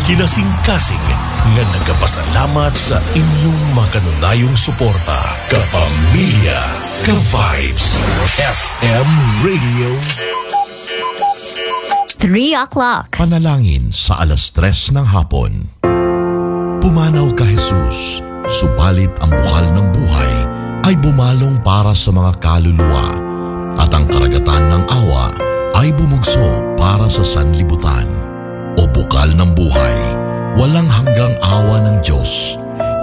Kinasing-kasing nga nagapasalamat sa inyong makanunayong suporta. Kapamilya, ka-Vibes, FM Radio. 3 o'clock. Panalangin sa 3:00 ng hapon. Pumanaw ka Jesus, subalit ang bukal ng buhay ay bumalong para sa mga kaluluwa at ang karagatan ng awa ay bumugso para sa sanlibutan. O bukal ng buhay, walang hanggang awa ng Diyos